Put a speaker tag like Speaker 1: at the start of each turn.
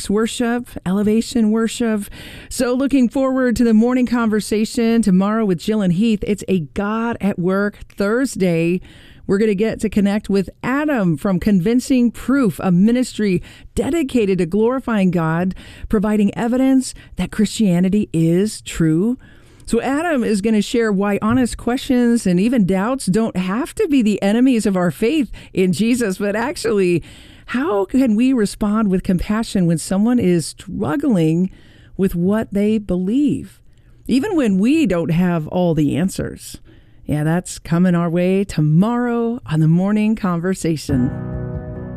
Speaker 1: praise worship, elevation worship. So looking forward to the morning conversation tomorrow with Jill and Heath. It's a God at Work Thursday. We're going to get to connect with Adam from Convincing Proof, a ministry dedicated to glorifying God, providing evidence that Christianity is true. So Adam is going to share why honest questions and even doubts don't have to be the enemies of our faith in Jesus, but actually, how can we respond with compassion when someone is struggling with what they believe, even when we don't have all the answers? Yeah, that's coming our way tomorrow on The Morning Conversation.